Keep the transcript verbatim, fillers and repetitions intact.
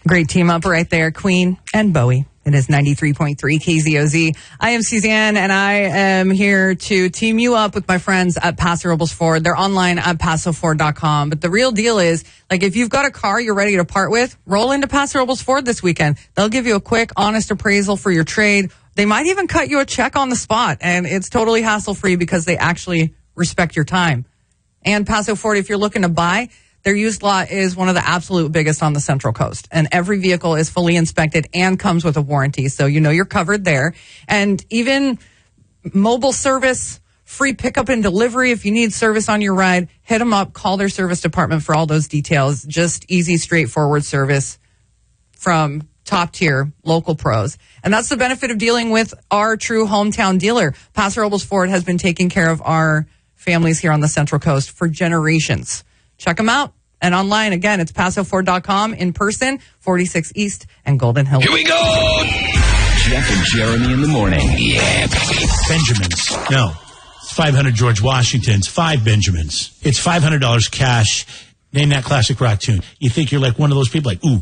Great team up right there, Queen and Bowie. It is ninety-three point three K Z O Z. I am Suzanne, and I am here to team you up with my friends at Paso Robles Ford. They're online at paso ford dot com. But the real deal is, like, if you've got a car you're ready to part with, roll into Paso Robles Ford this weekend. They'll give you a quick, honest appraisal for your trade. They might even cut you a check on the spot, and it's totally hassle-free because they actually respect your time. And Paso Ford, if you're looking to buy, their used lot is one of the absolute biggest on the Central Coast. And every vehicle is fully inspected and comes with a warranty. So you know you're covered there. And even mobile service, free pickup and delivery. If you need service on your ride, hit them up. Call their service department for all those details. Just easy, straightforward service from top-tier local pros. And that's the benefit of dealing with our true hometown dealer. Paso Robles Ford has been taking care of our families here on the Central Coast for generations. Check them out. And online, again, it's paso ford dot com. In person, forty-six East and Golden Hill. Here we go! Jeff and Jeremy in the morning. Yeah, baby. Benjamins. No. It's five hundred George Washington's. Five Benjamins. It's five hundred dollars cash. Name that classic rock tune. You think you're like one of those people like, ooh,